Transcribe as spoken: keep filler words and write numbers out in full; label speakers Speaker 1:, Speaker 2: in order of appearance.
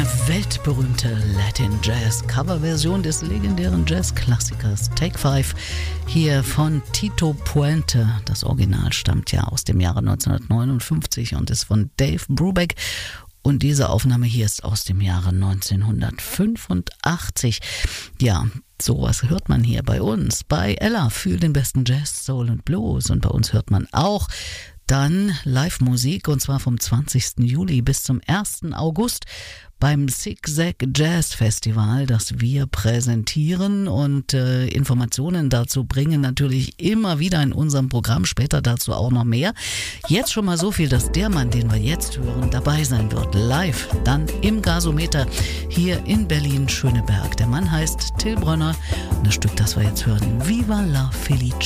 Speaker 1: Eine weltberühmte Latin Jazz Coverversion des legendären Jazzklassikers Take Five hier von Tito Puente. Das Original stammt ja aus dem Jahre neunzehnhundertneunundfünfzig und ist von Dave Brubeck. Und diese Aufnahme hier ist aus dem Jahre neunzehnhundertfünfundachtzig. Ja, sowas hört man hier bei uns, bei Ella für den besten Jazz, Soul und Blues. Und bei uns hört man auch dann Live-Musik, und zwar vom zwanzigsten Juli bis zum ersten August beim Zigzag Jazz Festival, das wir präsentieren und äh, Informationen dazu bringen natürlich immer wieder in unserem Programm, später dazu auch noch mehr. Jetzt schon mal so viel, dass der Mann, den wir jetzt hören, dabei sein wird, live, dann im Gasometer hier in Berlin-Schöneberg. Der Mann heißt Till Brönner und das Stück, das wir jetzt hören, Viva la Felice.